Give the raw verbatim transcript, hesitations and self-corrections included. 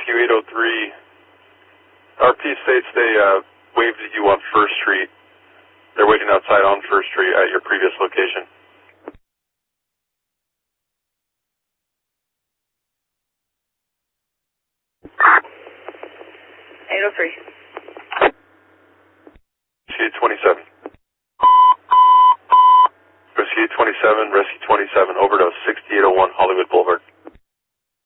Rescue eight oh three. R P states they uh, waved at you on First Street. They're waiting outside on First Street at your previous location. eight oh three. Rescue twenty-seven. Rescue twenty-seven, Rescue twenty-seven, overdose, sixty-eight oh one Hollywood Boulevard.